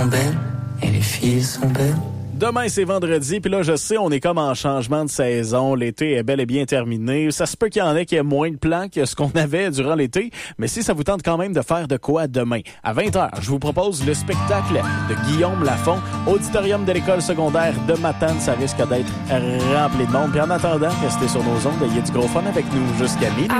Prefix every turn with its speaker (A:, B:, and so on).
A: sont belles et les filles sont belles.
B: Demain, c'est vendredi, puis là, je sais, on est comme en changement de saison. L'été est bel et bien terminé. Ça se peut qu'il y en ait qui aient moins de plans que ce qu'on avait durant l'été, mais si ça vous tente quand même de faire de quoi demain, à 20h, je vous propose le spectacle de Guillaume Lafont, auditorium de l'école secondaire de Matane. Ça risque d'être rempli de monde. Puis en attendant, restez sur nos ondes, il y a du gros fun avec nous jusqu'à minuit.